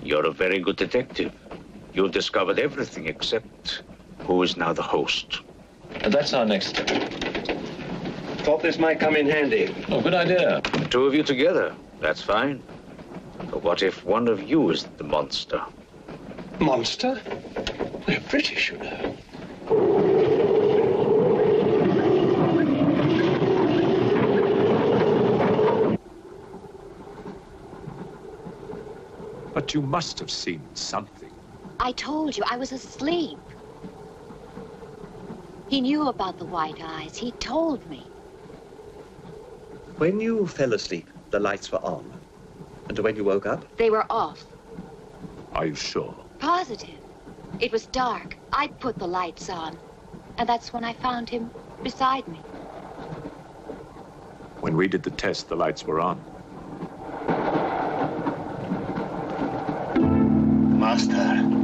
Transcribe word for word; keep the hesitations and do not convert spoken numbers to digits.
You're a very good detective. You discovered everything except who is now the host. And that's our next step. Thought this might come in handy. Oh, good idea. The two of you together, that's fine. But what if one of you is the monster? Monster? They're British, you know. But you must have seen something. I told you, I was asleep. He knew about the white eyes. He told me. When you fell asleep, the lights were on. And when you woke up? They were off. Are you sure? Positive. It was dark. I put the lights on. And that's when I found him beside me. When we did the test, the lights were on. Master.